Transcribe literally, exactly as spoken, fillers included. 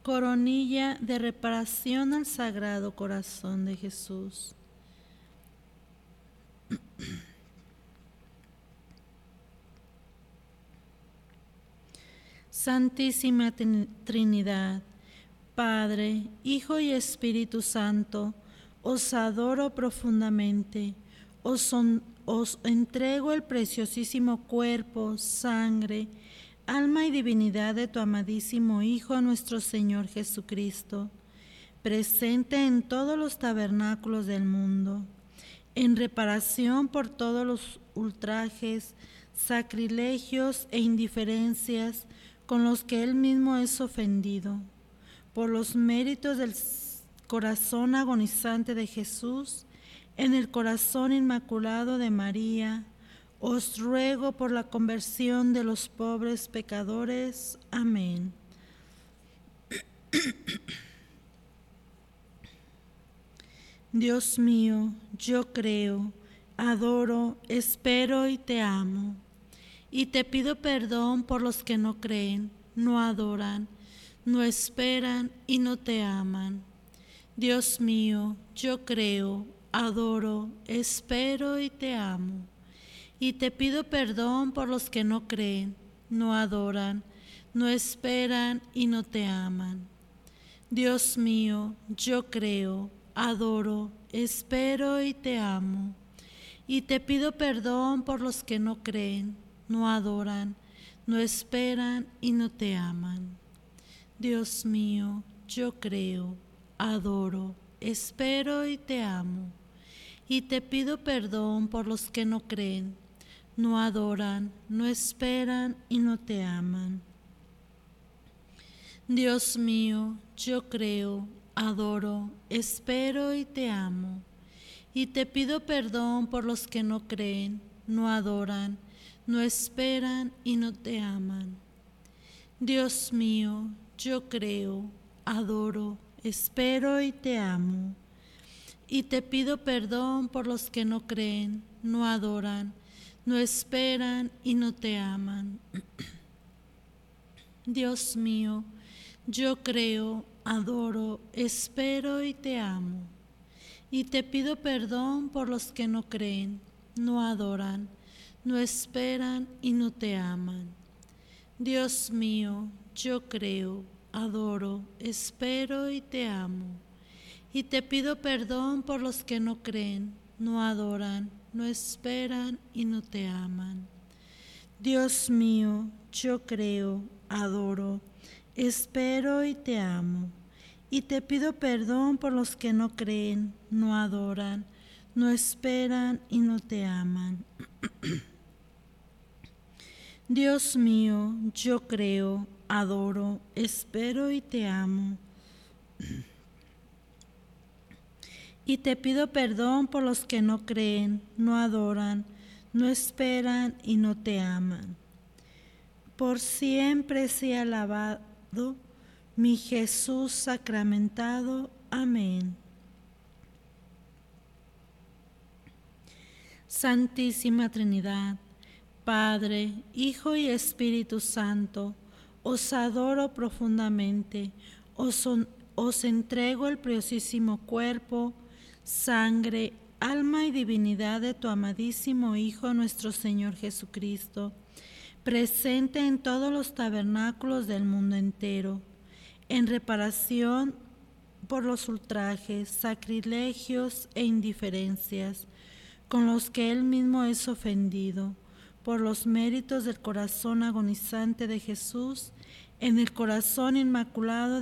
Coronilla de reparación al Sagrado Corazón de Jesús. Santísima Trinidad, Padre, Hijo y Espíritu Santo, os adoro profundamente, os, son, os entrego el preciosísimo cuerpo, sangre, alma y divinidad de tu amadísimo Hijo, nuestro Señor Jesucristo, presente en todos los tabernáculos del mundo, en reparación por todos los ultrajes, sacrilegios e indiferencias con los que Él mismo es ofendido, por los méritos del corazón agonizante de Jesús, en el corazón inmaculado de María, os ruego por la conversión de los pobres pecadores. Amén. Dios mío, yo creo, adoro, espero y te amo. Y te pido perdón por los que no creen, no adoran, no esperan y no te aman. Dios mío, yo creo, adoro, espero y te amo. Y te pido perdón por los que no creen, no adoran, no esperan y no te aman. Dios mío, yo creo, adoro, espero y te amo. Y te pido perdón por los que no creen, no adoran, no esperan y no te aman. Dios mío, yo creo, adoro, espero y te amo. Y te pido perdón por los que no creen, no adoran, no esperan y no te aman. Dios mío, yo creo, adoro, espero y te amo. Y te pido perdón por los que no creen, no adoran, no esperan y no te aman. Dios mío, yo creo, adoro, espero y te amo. Y te pido perdón por los que no creen, no adoran, no esperan y no te aman. Dios mío, yo creo, adoro, espero y te amo. Y te pido perdón por los que no creen, no adoran, no esperan y no te aman. Dios mío, yo creo, adoro, espero y te amo. Y te pido perdón por los que no creen, no adoran, no esperan y no te aman. Dios mío, yo creo, adoro, espero y te amo. Y te pido perdón por los que no creen, no adoran, no esperan y no te aman. Dios mío, yo creo, adoro, espero y te amo. Y te pido perdón por los que no creen, no adoran, no esperan y no te aman. Por siempre sea alabado mi Jesús sacramentado. Amén. Santísima Trinidad, Padre, Hijo y Espíritu Santo, os adoro profundamente, os, os entrego el preciosísimo cuerpo, sangre, alma y divinidad de tu amadísimo Hijo, nuestro Señor Jesucristo, presente en todos los tabernáculos del mundo entero, en reparación por los ultrajes, sacrilegios e indiferencias con los que Él mismo es ofendido, por los méritos del corazón agonizante de Jesús, en el corazón inmaculado